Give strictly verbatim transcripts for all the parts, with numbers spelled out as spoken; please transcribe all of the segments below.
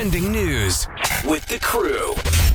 trending news with the crew.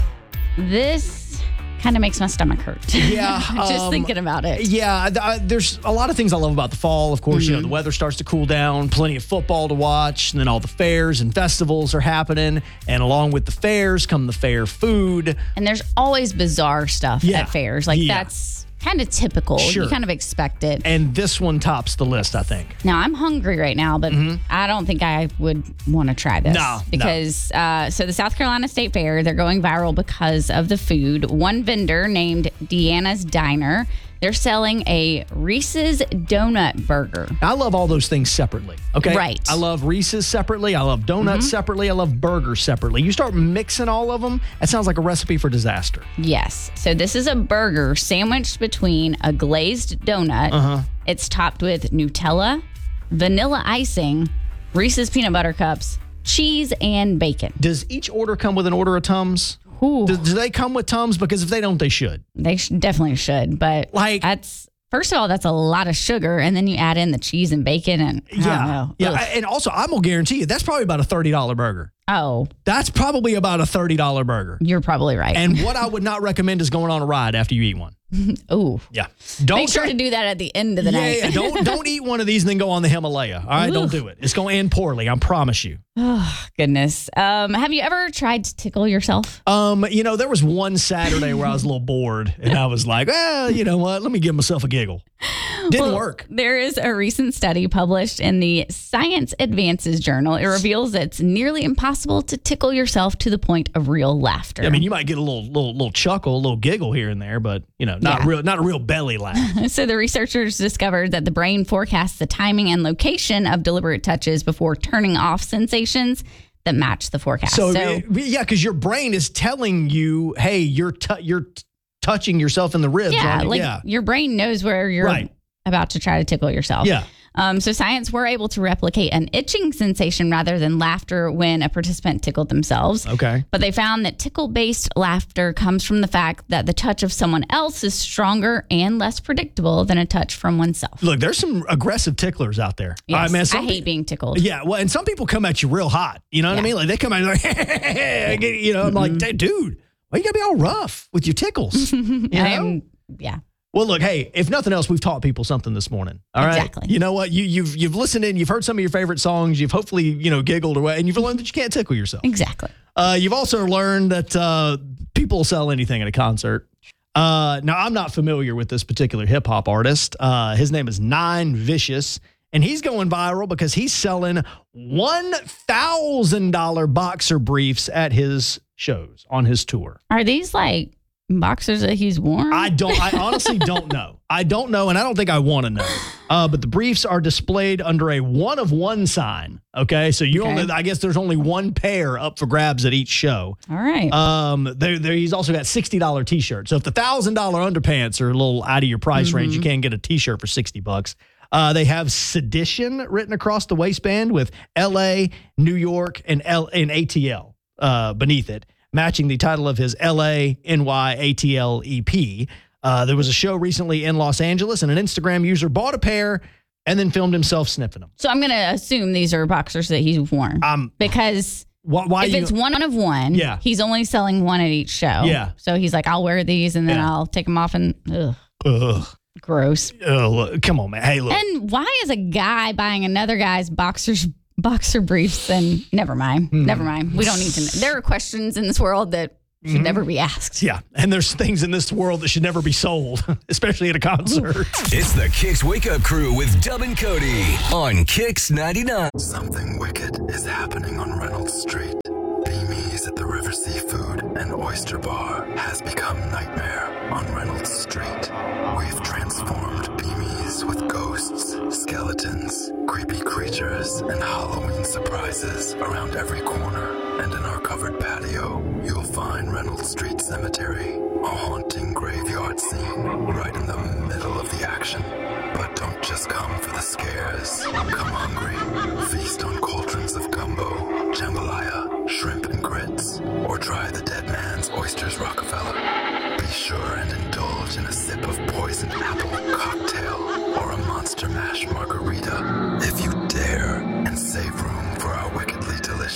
This kind of makes my stomach hurt. Yeah. Just um, thinking about it. Yeah, I, there's a lot of things I love about the fall. Of course, mm-hmm. you know, the weather starts to cool down, plenty of football to watch, and then all the fairs and festivals are happening. And along with the fairs come the fair food. And there's always bizarre stuff yeah. at fairs. Like yeah. that's kind of typical. Sure. You kind of expect it. And this one tops the list, I think. Now, I'm hungry right now, but mm-hmm. I don't think I would want to try this. No, because, no. Uh, so the South Carolina State Fair, they're going viral because of the food. One vendor named Deanna's Diner, they're selling a Reese's Donut Burger. I love all those things separately, okay? Right. I love Reese's separately. I love donuts mm-hmm. separately. I love burgers separately. You start mixing all of them, that sounds like a recipe for disaster. Yes. So this is a burger sandwiched between a glazed donut. Uh-huh. It's topped with Nutella, vanilla icing, Reese's peanut butter cups, cheese, and bacon. Does each order come with an order of Tums? Do, do they come with Tums? Because if they don't, they should. They sh- definitely should. But like that's first of all, that's a lot of sugar, and then you add in the cheese and bacon, and I yeah, don't know. yeah. Ugh. And also, I'm gonna guarantee you that's probably about a thirty dollar burger. Oh, that's probably about a thirty dollar burger. You're probably right. And what I would not recommend is going on a ride after you eat one. Oh, yeah. Don't make sure try- to do that at the end of the yeah, night. yeah. Don't don't eat one of these and then go on the Himalaya. All right, Ooh. Don't do it. It's gonna end poorly. I promise you. Oh goodness. Um, have you ever tried to tickle yourself? Um, you know, there was one Saturday where I was a little bored, and I was like, well, you know what? Let me give myself a giggle. Didn't well, work. There is a recent study published in the Science Advances journal. It reveals that it's nearly impossible to tickle yourself to the point of real laughter. I mean, you might get a little little little chuckle, a little giggle here and there, but you know, not yeah. real, not a real belly laugh. So the researchers discovered that the brain forecasts the timing and location of deliberate touches before turning off sensations that match the forecast. So, so yeah, because your brain is telling you, hey, you're t- you're t- touching yourself in the ribs. Yeah, you? like yeah. your brain knows where you're right. about to try to tickle yourself. Yeah. Um, so science were able to replicate an itching sensation rather than laughter when a participant tickled themselves. Okay. But they found that tickle-based laughter comes from the fact that the touch of someone else is stronger and less predictable than a touch from oneself. Look, there's some aggressive ticklers out there. Yes, I, mean, I hate being tickled. Yeah, well, and some people come at you real hot. You know what yeah. I mean? Like they come at you like, you know, I'm mm-hmm. like, dude, why you gotta be all rough with your tickles? You know? I'm, yeah. Well, look, hey, if nothing else, we've taught people something this morning. All right. Exactly. You know what? You, you've you've listened in, you've heard some of your favorite songs, you've hopefully, you know, giggled away, and you've learned that you can't tickle yourself. Exactly. Uh, you've also learned that uh, people will sell anything at a concert. Uh, now, I'm not familiar with this particular hip hop artist. Uh, his name is Nine Vicious, and he's going viral because he's selling one thousand dollars boxer briefs at his shows on his tour. Are these like boxers that he's worn? I don't. I honestly don't know. I don't know, and I don't think I want to know. Uh, but the briefs are displayed under a one of one sign. Okay, so you okay. only. I guess there's only one pair up for grabs at each show. All right. Um, there, there. He's also got sixty dollar t-shirts. So if the thousand dollar underpants are a little out of your price mm-hmm. range, you can get a t-shirt for sixty bucks. Uh, they have Sedition written across the waistband with L A, New York, and L and A T L uh, beneath it, matching the title of his L A N Y A T L E P. Uh, there was a show recently in Los Angeles, and an Instagram user bought a pair and then filmed himself sniffing them. So I'm going to assume these are boxers that he's worn. Um, because why, why if you, it's one of one, yeah. he's only selling one at each show. Yeah. So he's like, I'll wear these and then yeah. I'll take them off and ugh. Ugh. Gross. Oh, look, come on, man. Hey, look. And why is a guy buying another guy's boxers boxer briefs? And never mind. Mm. Never mind. We don't need to know. There are questions in this world that should mm-hmm. never be asked. Yeah, and there's things in this world that should never be sold, especially at a concert. It's the Kicks Wake Up Crew with Dub and Cody on Kicks ninety-nine. Something wicked is happening on Reynolds Street. Beamies at the River Seafood and Oyster Bar has become nightmare on Reynolds Street. We've transformed Beamies with ghosts, skeletons, creepy creatures, and Halloween surprises around every corner. And in our covered patio, you'll find Reynolds Street Cemetery, a haunting graveyard scene right in the middle of the action. But don't just come for the scares. Come hungry. Feast on cauldrons of gumbo, jambalaya, shrimp and grits, or try the dead man's oysters Rockefeller. Be sure and indulge in a sip of poisoned apple cocktail or a monster mash margarita if you dare, and save room for our wickedly delicious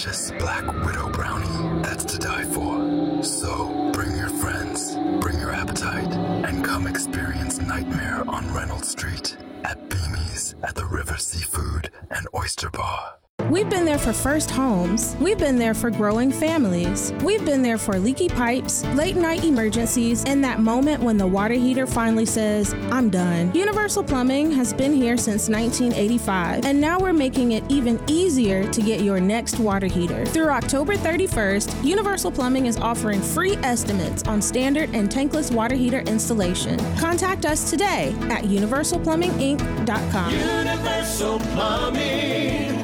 Black Widow brownie that's to die for. So bring your friends, bring your appetite, and come experience Nightmare on Reynolds Street at Beamies at the River Seafood and Oyster Bar. We've been there for first homes. We've been there for growing families. We've been there for leaky pipes, late night emergencies, and that moment when the water heater finally says, I'm done. Universal Plumbing has been here since nineteen eighty-five, and now we're making it even easier to get your next water heater. Through October thirty-first, Universal Plumbing is offering free estimates on standard and tankless water heater installation. Contact us today at universal plumbing inc dot com. Universal Plumbing.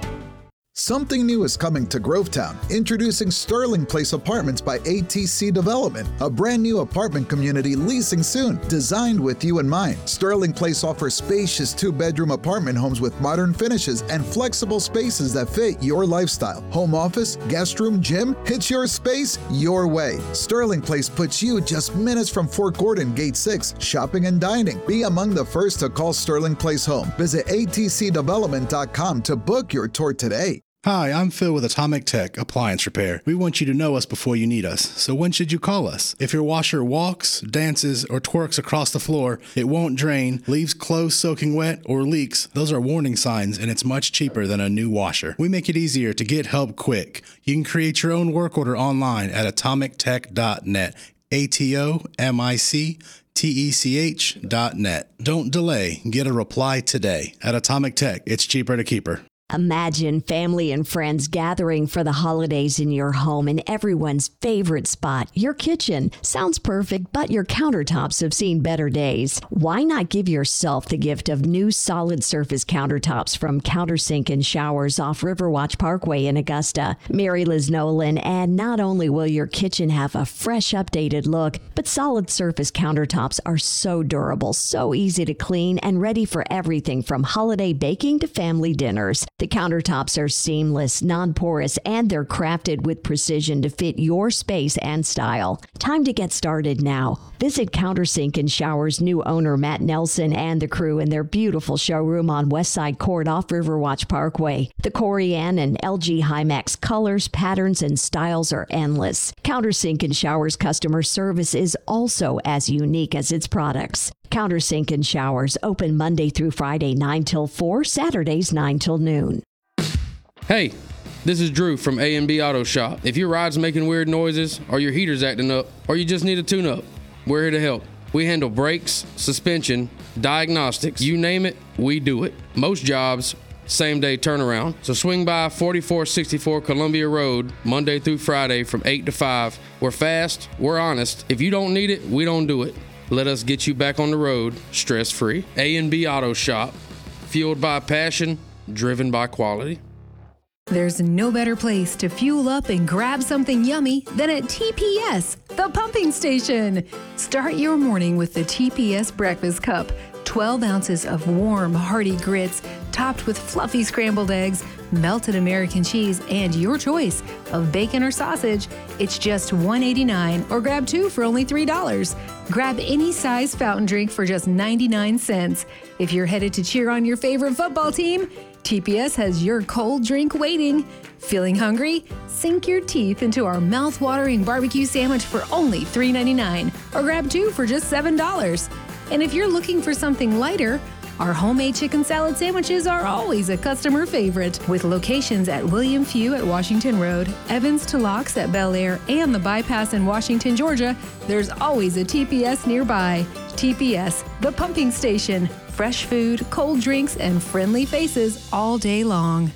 Something new is coming to Grovetown, introducing Sterling Place Apartments by A T C Development, a brand new apartment community leasing soon, designed with you in mind. Sterling Place offers spacious two-bedroom apartment homes with modern finishes and flexible spaces that fit your lifestyle. Home office, guest room, gym, it's your space, your way. Sterling Place puts you just minutes from Fort Gordon, Gate six, shopping and dining. Be among the first to call Sterling Place home. Visit A T C development dot com to book your tour today. Hi, I'm Phil with Atomic Tech Appliance Repair. We want you to know us before you need us, so when should you call us? If your washer walks, dances, or twerks across the floor, it won't drain, leaves clothes soaking wet, or leaks, those are warning signs, and it's much cheaper than a new washer. We make it easier to get help quick. You can create your own work order online at atomic tech dot net. A T O M I C T E C H dot net. Don't delay. Get a reply today. At Atomic Tech, it's cheaper to keep her. Imagine family and friends gathering for the holidays in your home in everyone's favorite spot, your kitchen. Sounds perfect, but your countertops have seen better days. Why not give yourself the gift of new solid surface countertops from Countersink and Showers off Riverwatch Parkway in Augusta? Mary Liz Nolan, and not only will your kitchen have a fresh, updated look, but solid surface countertops are so durable, so easy to clean, and ready for everything from holiday baking to family dinners. The countertops are seamless, non-porous, and they're crafted with precision to fit your space and style. Time to get started now. Visit Countersink and Showers' new owner, Matt Nelson, and the crew in their beautiful showroom on Westside Court off Riverwatch Parkway. The Corian and L G Hymax colors, patterns, and styles are endless. Countersink and Showers customer service is also as unique as its products. Countersink and Showers open Monday through Friday nine till four, Saturdays nine till noon. Hey, this is Drew from A and B Auto Shop. If your ride's making weird noises, or your heater's acting up, or you just need a tune-up, we're here to help. We handle brakes, suspension, diagnostics, you name it, we do it. Most jobs, same day turnaround. So swing by forty-four sixty-four Columbia Road Monday through Friday from eight to five. We're fast, we're honest. If you don't need it, we don't do it. Let us get you back on the road, stress-free. A and B Auto Shop, fueled by passion, driven by quality. There's no better place to fuel up and grab something yummy than at T P S, the pumping station. Start your morning with the T P S Breakfast Cup. twelve ounces of warm, hearty grits topped with fluffy scrambled eggs, melted American cheese, and your choice of bacon or sausage. It's just one dollar and eighty-nine cents or grab two for only three dollars. Grab any size fountain drink for just ninety-nine cents. If you're headed to cheer on your favorite football team, T P S has your cold drink waiting. Feeling hungry? Sink your teeth into our mouth-watering barbecue sandwich for only three dollars and ninety-nine cents or grab two for just seven dollars. And if you're looking for something lighter, our homemade chicken salad sandwiches are always a customer favorite. With locations at William Few at Washington Road, Evans to Locks at Bel Air, and the Bypass in Washington, Georgia, there's always a T P S nearby. T P S, the pumping station. Fresh food, cold drinks, and friendly faces all day long.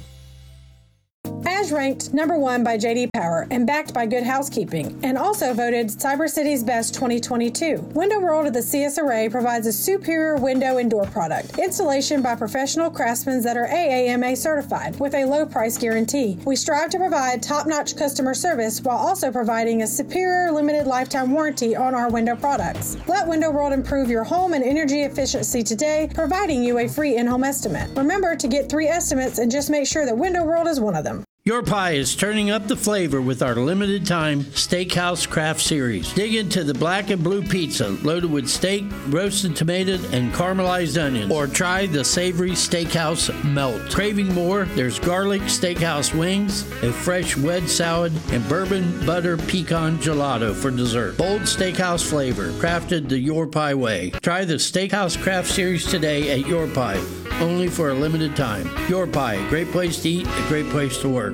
As ranked number one by J D Power and backed by Good Housekeeping, and also voted Cyber City's Best twenty twenty-two. Window World of the C S Array provides a superior window and door product. Installation by professional craftsmen that are A A M A certified with a low price guarantee. We strive to provide top-notch customer service while also providing a superior limited lifetime warranty on our window products. Let Window World improve your home and energy efficiency today, providing you a free in-home estimate. Remember to get three estimates and just make sure that Window World is one of them. Your Pie is turning up the flavor with our limited time Steakhouse Craft Series. Dig into the black and blue pizza loaded with steak, roasted tomato, and caramelized onions. Or try the savory Steakhouse Melt. Craving more? There's garlic Steakhouse wings, a fresh wedge salad, and bourbon butter pecan gelato for dessert. Bold Steakhouse flavor, crafted the Your Pie way. Try the Steakhouse Craft Series today at Your Pie. Only for a limited time. Your Pie, a great place to eat, a great place to work.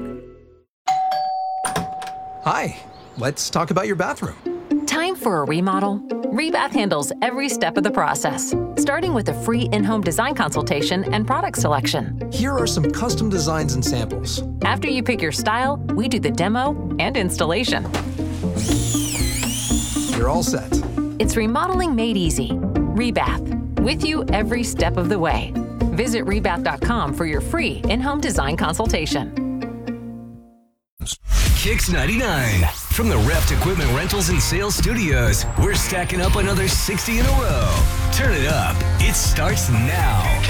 Hi, let's talk about your bathroom. Time for a remodel? Rebath handles every step of the process, starting with a free in-home design consultation and product selection. Here are some custom designs and samples. After you pick your style, we do the demo and installation. You're all set. It's remodeling made easy. Rebath, with you every step of the way. Visit rebath dot com for your free in-home design consultation. Kicks ninety-nine. From the Reft Equipment Rentals and Sales Studios, we're stacking up another sixty in a row. Turn it up. It starts now.